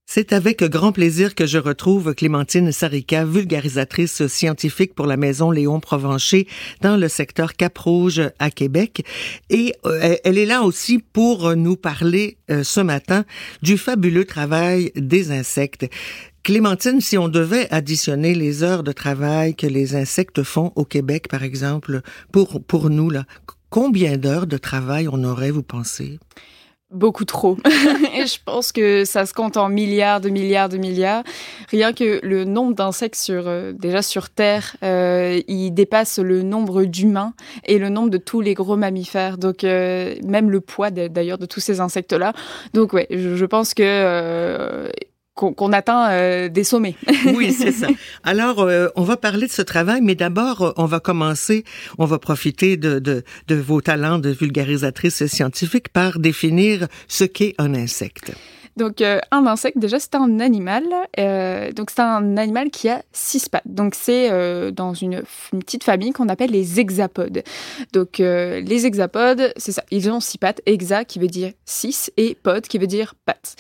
C'est avec grand plaisir que je retrouve Clémentine Sarika, vulgarisatrice scientifique pour la Maison Léon Provencher dans le secteur Cap-Rouge à Québec. Et elle est là aussi pour nous parler ce matin du fabuleux travail des insectes. Clémentine, si on devait additionner les heures de travail que les insectes font au Québec, par exemple, pour nous, là, combien d'heures de travail on aurait, vous pensez? Beaucoup trop. Et je pense que ça se compte en milliards de milliards de milliards. Rien que le nombre d'insectes déjà sur Terre, il dépasse le nombre d'humains et le nombre de tous les gros mammifères. Donc, même le poids d'ailleurs de tous ces insectes-là. Donc, ouais, je pense que... qu'on atteint des sommets. Oui, c'est ça. Alors, on va parler de ce travail, mais d'abord, on va profiter de vos talents de vulgarisatrice scientifique par définir ce qu'est un insecte. Donc, un insecte, déjà, c'est un animal. Donc, c'est un animal qui a 6 pattes. Donc, c'est dans une petite famille qu'on appelle les hexapodes. Donc, les hexapodes, c'est ça. Ils ont 6 pattes. Hexa, qui veut dire 6, et pod, qui veut dire pattes.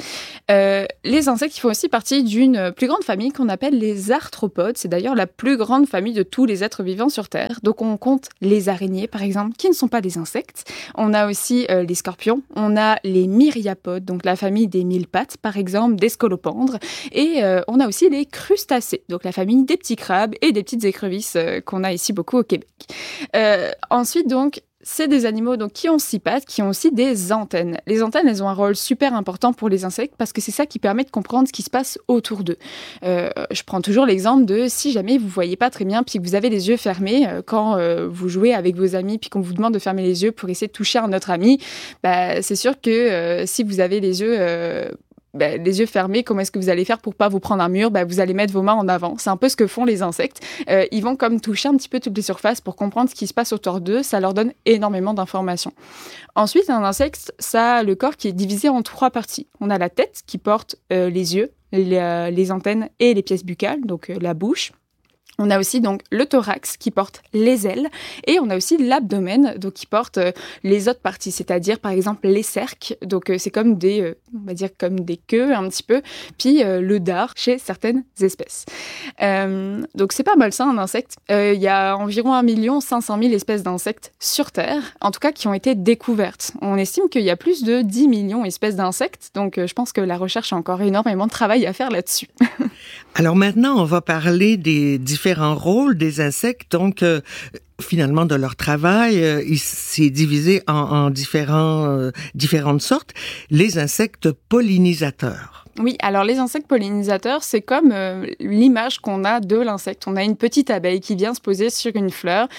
Les insectes, ils font aussi partie d'une plus grande famille qu'on appelle les arthropodes. C'est d'ailleurs la plus grande famille de tous les êtres vivants sur Terre. Donc, on compte les araignées, par exemple, qui ne sont pas des insectes. On a aussi les scorpions. On a les myriapodes, donc la famille des mille pattes, par exemple, des scolopendres. Et on a aussi les crustacés, donc la famille des petits crabes et des petites écrevisses qu'on a ici beaucoup au Québec. Ensuite, donc, c'est des animaux donc, qui ont 6 pattes, qui ont aussi des antennes. Les antennes, elles ont un rôle super important pour les insectes parce que c'est ça qui permet de comprendre ce qui se passe autour d'eux. Je prends toujours l'exemple de si jamais vous ne voyez pas très bien puis que vous avez les yeux fermés quand vous jouez avec vos amis puis qu'on vous demande de fermer les yeux pour essayer de toucher un autre ami, c'est sûr que si vous avez les yeux fermés, comment est-ce que vous allez faire pour pas vous prendre un mur? Vous allez mettre vos mains en avant. C'est un peu ce que font les insectes. Ils vont comme toucher un petit peu toutes les surfaces pour comprendre ce qui se passe autour d'eux. Ça leur donne énormément d'informations. Ensuite, un insecte, ça a le corps qui est divisé en 3 parties. On a la tête qui porte les yeux, les antennes et les pièces buccales, donc la bouche. On a aussi donc le thorax qui porte les ailes et on a aussi l'abdomen donc qui porte les autres parties, c'est-à-dire par exemple les cerques. Donc c'est comme on va dire comme des queues un petit peu, puis le dard chez certaines espèces. Donc c'est pas mal ça un insecte. Il y a environ 1 500 000 espèces d'insectes sur Terre, en tout cas qui ont été découvertes. On estime qu'il y a plus de 10 millions d'espèces d'insectes, donc je pense que la recherche a encore énormément de travail à faire là-dessus. Alors maintenant, on va parler des différents rôles des insectes, donc finalement de leur travail. C'est divisé en différentes sortes. Les insectes pollinisateurs. Oui, alors les insectes pollinisateurs, c'est comme l'image qu'on a de l'insecte. On a une petite abeille qui vient se poser sur une fleur.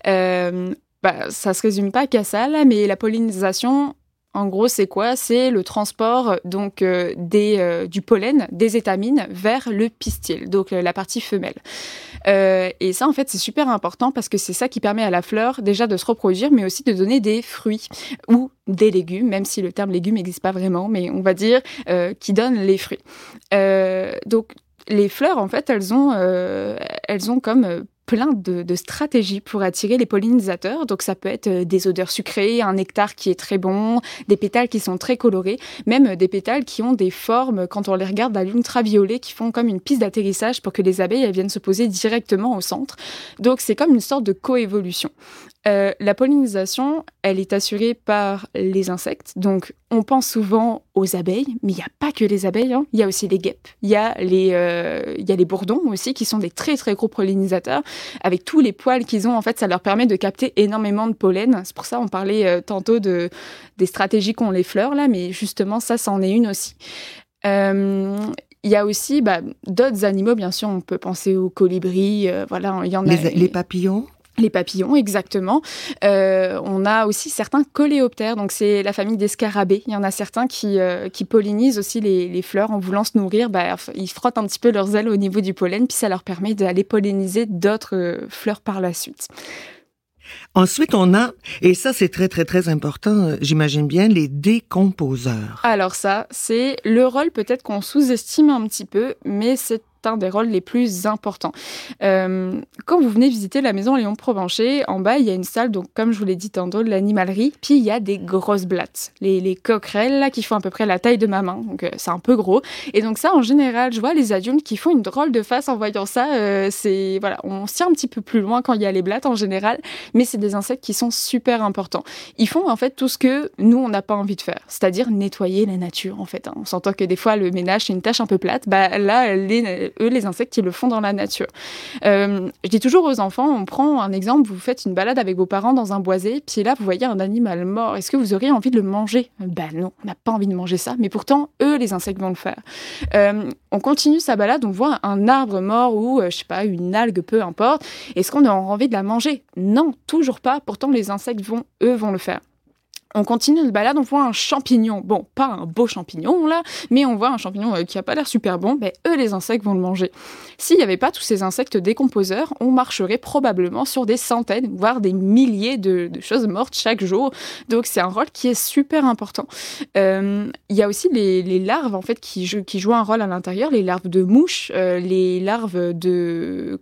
Ça se résume pas qu'à ça, là, mais la pollinisation... En gros, c'est quoi? C'est le transport donc du pollen des étamines vers le pistil, donc la partie femelle. Et ça, en fait, c'est super important parce que c'est ça qui permet à la fleur déjà de se reproduire, mais aussi de donner des fruits ou des légumes, même si le terme légume n'existe pas vraiment, mais on va dire qui donnent les fruits. Donc, les fleurs, en fait, elles ont comme plein de stratégies pour attirer les pollinisateurs. Donc, ça peut être des odeurs sucrées, un nectar qui est très bon, des pétales qui sont très colorés, même des pétales qui ont des formes, quand on les regarde à l'ultraviolet, qui font comme une piste d'atterrissage pour que les abeilles elles viennent se poser directement au centre. Donc, c'est comme une sorte de coévolution. La pollinisation, elle est assurée par les insectes. Donc, on pense souvent aux abeilles, mais il n'y a pas que les abeilles. Il y a aussi les guêpes. Il y a les bourdons aussi, qui sont des très, très gros pollinisateurs. Avec tous les poils qu'ils ont, en fait, ça leur permet de capter énormément de pollen. C'est pour ça qu'on parlait tantôt des stratégies qu'ont les fleurs, là, mais justement, ça, c'en est une aussi. Il y a aussi d'autres animaux, bien sûr. On peut penser aux colibris. Voilà, il y en a. Les papillons? Les papillons, exactement. On a aussi certains coléoptères, donc c'est la famille des scarabées. Il y en a certains qui pollinisent aussi les fleurs en voulant se nourrir. Ils frottent un petit peu leurs ailes au niveau du pollen, puis ça leur permet d'aller polliniser d'autres fleurs par la suite. Ensuite, on a, et ça c'est très très très important, j'imagine bien, les décomposeurs. Alors ça, c'est le rôle peut-être qu'on sous-estime un petit peu, mais c'est certains des rôles les plus importants. Quand vous venez visiter la maison Léon Provencher, en bas, il y a une salle, donc comme je vous l'ai dit tantôt, de l'animalerie, puis il y a des grosses blattes, les coquerelles là, qui font à peu près la taille de ma main, donc c'est un peu gros. Et donc ça, en général, je vois les adultes qui font une drôle de face en voyant ça. Voilà, on se tient un petit peu plus loin quand il y a les blattes en général, mais c'est des insectes qui sont super importants. Ils font en fait tout ce que nous, on n'a pas envie de faire, c'est-à-dire nettoyer la nature en fait. On s'entend que des fois, le ménage, c'est une tâche un peu plate. Là, les insectes, ils le font dans la nature. Je dis toujours aux enfants, on prend un exemple, vous faites une balade avec vos parents dans un boisé, puis là, vous voyez un animal mort. Est-ce que vous auriez envie de le manger? Non, on n'a pas envie de manger ça, mais pourtant, eux, les insectes vont le faire. On continue sa balade, on voit un arbre mort ou, je sais pas, une algue, peu importe. Est-ce qu'on a envie de la manger? Non, toujours pas. Pourtant, les insectes vont le faire. On continue notre balade, on voit un champignon. Bon, pas un beau champignon, là, mais on voit un champignon qui a pas l'air super bon. Eux, les insectes vont le manger. S'il n'y avait pas tous ces insectes décomposeurs, on marcherait probablement sur des centaines, voire des milliers de choses mortes chaque jour. Donc, c'est un rôle qui est super important. Il y a aussi les larves, en fait, qui jouent un rôle à l'intérieur. Les larves de mouches, les larves de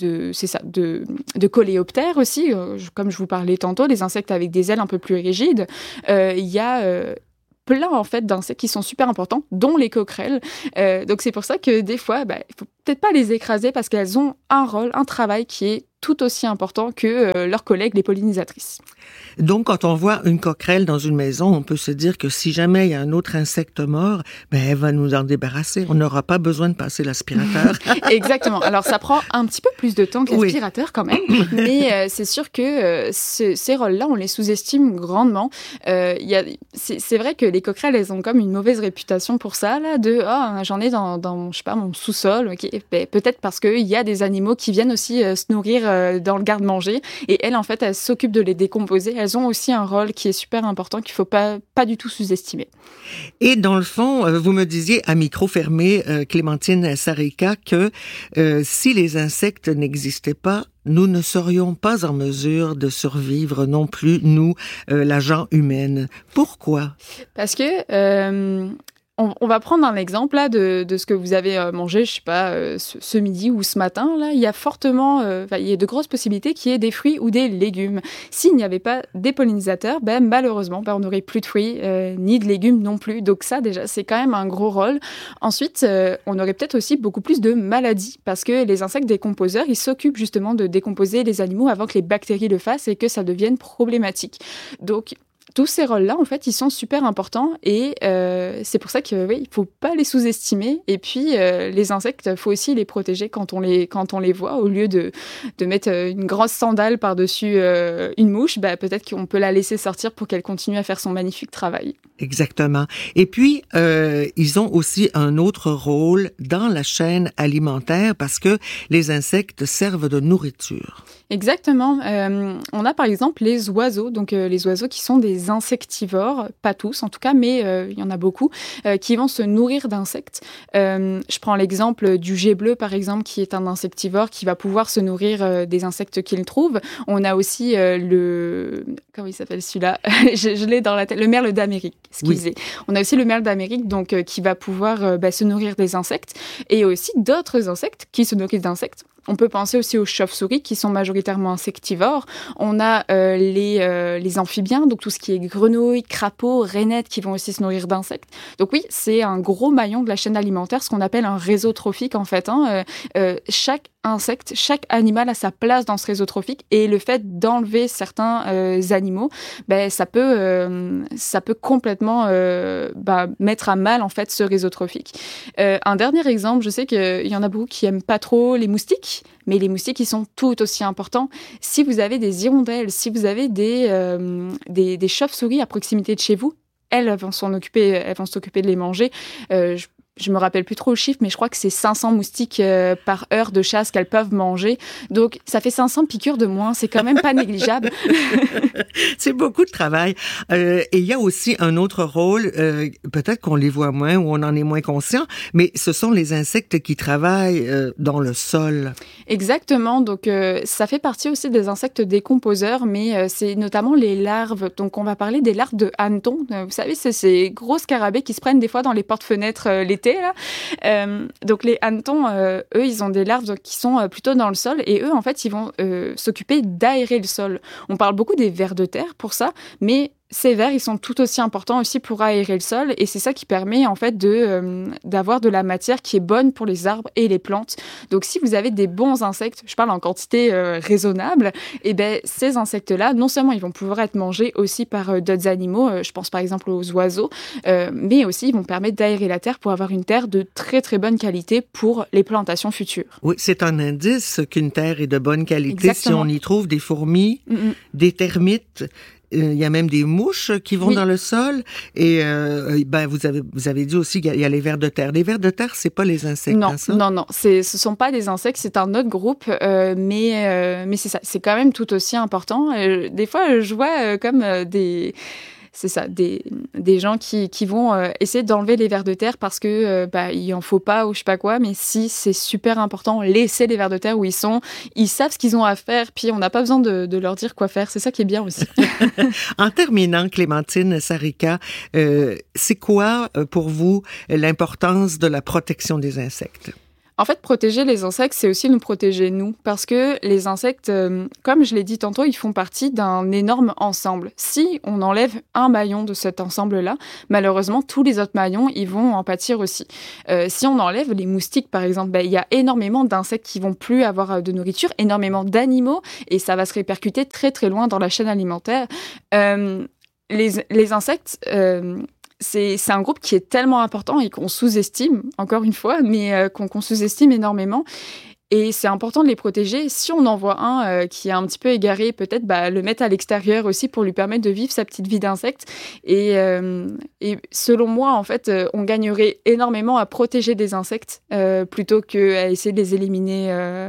coléoptères aussi, comme je vous parlais tantôt, les insectes avec des ailes un peu plus rigides. Il y a plein en fait d'insectes qui sont super importants, dont les coquerelles. Donc c'est pour ça que des fois, il faut peut-être pas les écraser parce qu'elles ont un rôle, un travail qui est tout aussi important que leurs collègues, les pollinisatrices. Donc, quand on voit une coquerelle dans une maison, on peut se dire que si jamais il y a un autre insecte mort, elle va nous en débarrasser. On n'aura pas besoin de passer l'aspirateur. Exactement. Alors, ça prend un petit peu plus de temps que l'aspirateur quand même, mais c'est sûr que ces rôles-là, on les sous-estime grandement. C'est vrai que les coquerelles, elles ont comme une mauvaise réputation pour ça, là, j'en ai dans je sais pas, mon sous-sol. Okay. Peut-être parce qu'il y a des animaux qui viennent aussi se nourrir dans le garde-manger, et elles, en fait, elles s'occupent de les décomposer. Elles ont aussi un rôle qui est super important, qu'il faut pas du tout sous-estimer. Et dans le fond, vous me disiez à micro fermé, Clémentine Sarika, que si les insectes n'existaient pas, nous ne serions pas en mesure de survivre non plus, nous, la gent humaine. Pourquoi? Parce que on va prendre un exemple là de ce que vous avez mangé, je sais pas, ce midi ou ce matin. Là, il y a fortement, il y a de grosses possibilités qu'il y ait des fruits ou des légumes. S'il n'y avait pas des pollinisateurs, malheureusement, on n'aurait plus de fruits ni de légumes non plus. Donc ça, déjà, c'est quand même un gros rôle. Ensuite, on aurait peut-être aussi beaucoup plus de maladies parce que les insectes décomposeurs, ils s'occupent justement de décomposer les animaux avant que les bactéries le fassent et que ça devienne problématique. Donc tous ces rôles-là, en fait, ils sont super importants et c'est pour ça qu'il ne faut pas les sous-estimer. Et puis, les insectes, il faut aussi les protéger quand on les voit. Au lieu de mettre une grosse sandale par-dessus une mouche, peut-être qu'on peut la laisser sortir pour qu'elle continue à faire son magnifique travail. Exactement. Et puis, ils ont aussi un autre rôle dans la chaîne alimentaire parce que les insectes servent de nourriture. Exactement. On a par exemple les oiseaux, donc les oiseaux qui sont des insectivores, pas tous en tout cas, mais il y en a beaucoup, qui vont se nourrir d'insectes. Je prends l'exemple du jet bleu par exemple, qui est un insectivore qui va pouvoir se nourrir des insectes qu'il trouve. On a aussi comment il s'appelle celui-là? je l'ai dans la tête, le merle d'Amérique, excusez. Oui. On a aussi le merle d'Amérique donc qui va pouvoir se nourrir des insectes et aussi d'autres insectes qui se nourrissent d'insectes. On peut penser aussi aux chauves-souris qui sont majoritairement insectivores. On a les amphibiens, donc tout ce qui est grenouilles, crapauds, rainettes qui vont aussi se nourrir d'insectes. Donc oui, c'est un gros maillon de la chaîne alimentaire, ce qu'on appelle un réseau trophique en fait. Chaque insecte, chaque animal a sa place dans ce réseau trophique et le fait d'enlever certains animaux, ça peut complètement mettre à mal en fait ce réseau trophique. Un dernier exemple, je sais qu'il y en a beaucoup qui aiment pas trop les moustiques. Mais les moustiques, ils sont tout aussi importants. Si vous avez des hirondelles, si vous avez des chauves-souris à proximité de chez vous, elles vont s'occuper de les manger. Je me rappelle plus trop le chiffre, mais je crois que c'est 500 moustiques par heure de chasse qu'elles peuvent manger. Donc, ça fait 500 piqûres de moins. C'est quand même pas négligeable. C'est beaucoup de travail. Et il y a aussi un autre rôle, peut-être qu'on les voit moins ou on en est moins conscient, mais ce sont les insectes qui travaillent dans le sol. Exactement. Donc, ça fait partie aussi des insectes décomposeurs, mais c'est notamment les larves. Donc, on va parler des larves de hannetons. Vous savez, c'est ces gros scarabées qui se prennent des fois dans les portes-fenêtres l'été. l'été, là. Donc les hannetons, eux, ils ont des larves qui sont plutôt dans le sol et eux, en fait, ils vont s'occuper d'aérer le sol. On parle beaucoup des vers de terre pour ça, mais ces vers, ils sont tout aussi importants aussi pour aérer le sol et c'est ça qui permet en fait d'avoir de la matière qui est bonne pour les arbres et les plantes. Donc si vous avez des bons insectes, je parle en quantité raisonnable, et ben ces insectes-là, non seulement ils vont pouvoir être mangés aussi par d'autres animaux, je pense par exemple aux oiseaux, mais aussi ils vont permettre d'aérer la terre pour avoir une terre de très très bonne qualité pour les plantations futures. Oui, c'est un indice qu'une terre est de bonne qualité. Exactement. Si on y trouve des fourmis, des termites. Il y a même des mouches qui vont dans le sol. Et vous avez dit aussi qu'il y a les vers de terre. Les vers de terre, c'est pas les insectes, non, hein, ça? Non. Ce sont pas des insectes, c'est un autre groupe. Mais c'est ça, c'est quand même tout aussi important. Des fois, je vois c'est ça, des gens qui vont essayer d'enlever les vers de terre parce que il en faut pas ou je sais pas quoi, mais si, c'est super important, laisser les vers de terre où ils sont, ils savent ce qu'ils ont à faire, puis on n'a pas besoin de leur dire quoi faire, c'est ça qui est bien aussi. En terminant, Clémentine Sarika, c'est quoi pour vous l'importance de la protection des insectes? En fait, protéger les insectes, c'est aussi nous protéger nous, parce que les insectes, comme je l'ai dit tantôt, ils font partie d'un énorme ensemble. Si on enlève un maillon de cet ensemble-là, malheureusement, tous les autres maillons, ils vont en pâtir aussi. Si on enlève les moustiques, par exemple, il y a énormément d'insectes qui vont plus avoir de nourriture, énormément d'animaux, et ça va se répercuter très très loin dans la chaîne alimentaire. Les insectes... C'est un groupe qui est tellement important et qu'on sous-estime, encore une fois, mais qu'on sous-estime énormément. Et c'est important de les protéger. Si on en voit un qui est un petit peu égaré, peut-être le mettre à l'extérieur aussi pour lui permettre de vivre sa petite vie d'insecte. Et selon moi, en fait, on gagnerait énormément à protéger des insectes plutôt qu'à essayer de les éliminer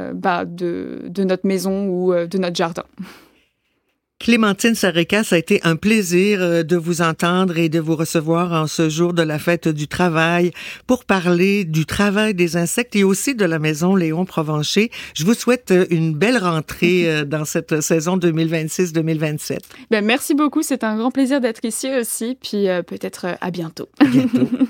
de notre maison ou de notre jardin. Clémentine Sarika, ça a été un plaisir de vous entendre et de vous recevoir en ce jour de la fête du travail pour parler du travail des insectes et aussi de la maison Léon Provencher. Je vous souhaite une belle rentrée dans cette saison 2026-2027. Merci beaucoup, c'est un grand plaisir d'être ici aussi, puis peut-être à bientôt. À bientôt.